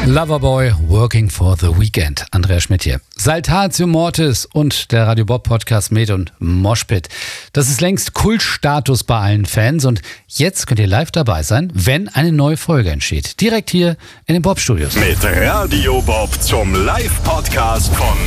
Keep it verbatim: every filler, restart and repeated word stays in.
Loverboy, Working for the Weekend. Andreas Schmidt hier. Saltatio Mortis und der Radio Bob Podcast Med und Moshpit. Das ist längst Kultstatus bei allen Fans und jetzt könnt ihr live dabei sein, wenn eine neue Folge entsteht. Direkt hier in den Bob Studios. Mit Radio Bob zum Live-Podcast von